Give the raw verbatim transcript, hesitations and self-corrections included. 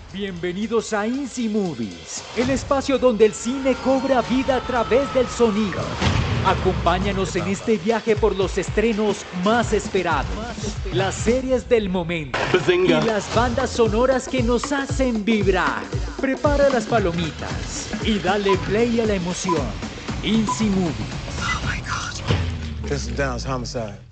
Bienvenidos a Inci Movies, el espacio donde el cine cobra vida a través del sonido. Acompáñanos en este viaje por los estrenos más esperados, las series del momento y las bandas sonoras que nos hacen vibrar. Prepara las palomitas y dale play a la emoción. Inci Movies. Oh my God. This is Downs Homicide.